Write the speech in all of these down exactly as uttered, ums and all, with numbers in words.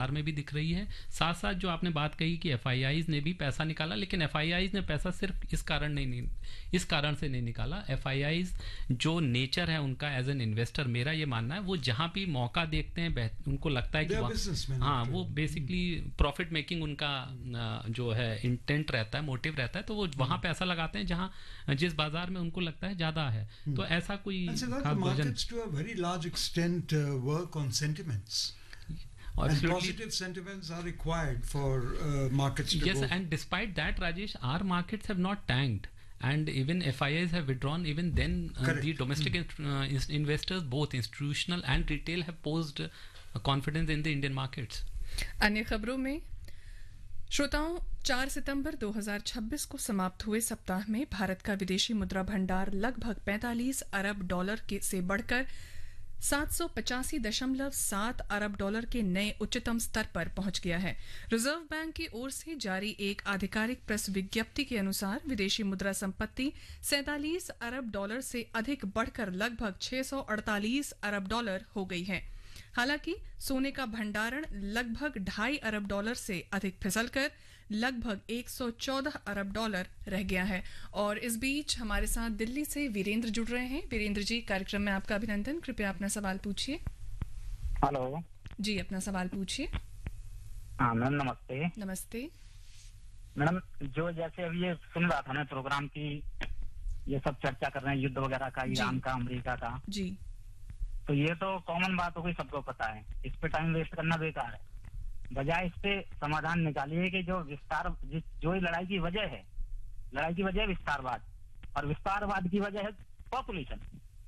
बाजार में भी दिख रही है। साथ साथ जो आपने बात कही कि एफआईआईज ने भी पैसा निकाला, लेकिन एफआईआईज ने पैसा सिर्फ इस कारण नहीं, नहीं इस कारण से नहीं निकाला। एफआईआईज जो नेचर है उनका एज एन इन्वेस्टर, मेरा ये मानना है, वो जहाँ भी मौका देखते हैं उनको लगता है कि हाँ वो बेसिकली प्रॉफिट मेकिंग उनका जो है इंटेंट रहता है, मोटिव रहता है, तो वो वहाँ पैसा लगाते हैं जहाँ जिस बाजार में उनको लगता है ज्यादा है। तो ऐसा कोई markets to a very large extent uh, work on sentiments. And positive sentiments are required for uh, markets to yes, go. Yes, and despite that, Rajesh, our markets have not tanked. And even F I Is have withdrawn. Even then, uh, the domestic mm. uh, investors, both institutional and retail, have posed uh, confidence in the Indian markets. अन्य खबरों में श्रोताओं, चार सितंबर दो हज़ार छब्बीस को समाप्त हुए सप्ताह में भारत का विदेशी मुद्रा भंडार लगभग पैंतालीस अरब डॉलर के से बढ़कर सात सौ पचासी दशमलव सात अरब डॉलर के नए उच्चतम स्तर पर पहुंच गया है। रिजर्व बैंक की ओर से जारी एक आधिकारिक प्रेस विज्ञप्ति के अनुसार विदेशी मुद्रा संपत्ति सैंतालीस अरब डॉलर से अधिक बढ़कर लगभग छह सौ अड़तालीस अरब डॉलर हो गई है। हालांकि सोने का भंडारण लगभग ढाई अरब डॉलर से अधिक फिसलकर लगभग एक सौ चौदह अरब डॉलर रह गया है। और इस बीच हमारे साथ दिल्ली से वीरेंद्र जुड़ रहे हैं। वीरेंद्र जी, कार्यक्रम में आपका अभिनंदन। कृपया अपना सवाल पूछिए। हेलो जी, अपना सवाल पूछिए। हाँ मैम, नमस्ते। नमस्ते मैडम, जो जैसे अभी ये सुन रहा था ना प्रोग्राम की, ये सब चर्चा कर रहे हैं युद्ध वगैरह का, ईरान का, अमेरिका का, जी, तो ये तो कॉमन बात हो गई, सबको पता है। इस पे टाइम वेस्ट करना बेकार है। बजाय इस पे समाधान निकालिए कि जो विस्तार, जो लड़ाई की वजह है, लड़ाई की वजह है विस्तारवाद, और विस्तारवाद की वजह है पॉपुलेशन।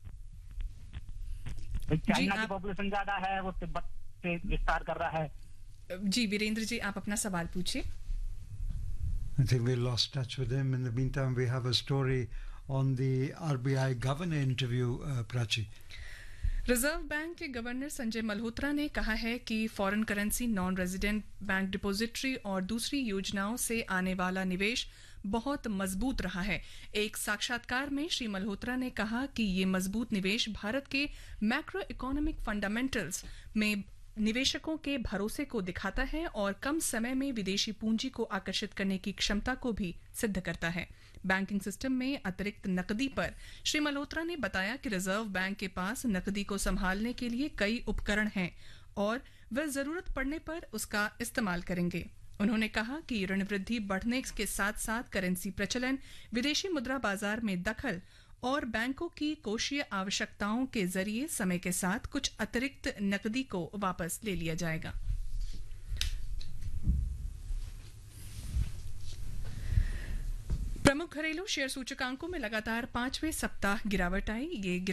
चाइना की पॉपुलेशन ज्यादा है, वो तिब्बत से विस्तार कर रहा है। जी वीरेंद्र जी, आप अपना सवाल पूछिए। I think we lost touch with him. In the meantime, we have a story on the R B I governor interview, uh, Prachi. Reserve bank के गवर्नर संजय मल्होत्रा ने कहा है कि foreign currency, non resident bank depository और दूसरी योजनाओं से आने वाला निवेश बहुत मजबूत रहा है। एक साक्षात्कार में श्री मल्होत्रा ने कहा कि ये मजबूत निवेश भारत के मैक्रो इकोनॉमिक फंडामेंटल्स में निवेशकों के भरोसे को दिखाता है और कम समय में विदेशी पूंजी को आकर्षित करने की क्षमता को भी सिद्ध करता है। बैंकिंग सिस्टम में अतिरिक्त नकदी पर श्री मल्होत्रा ने बताया कि रिजर्व बैंक के पास नकदी को संभालने के लिए कई उपकरण हैं और वह जरूरत पड़ने पर उसका इस्तेमाल करेंगे। उन्होंने कहा कि ऋण वृद्धि बढ़ने के साथ साथ करेंसी प्रचलन, विदेशी मुद्रा बाजार में दखल और बैंकों की कोषीय आवश्यकताओं के जरिए समय के साथ कुछ अतिरिक्त नकदी को वापस ले लिया जाएगा। प्रमुख घरेलू शेयर सूचकांकों में लगातार पांचवें सप्ताह गिरावट आई। ये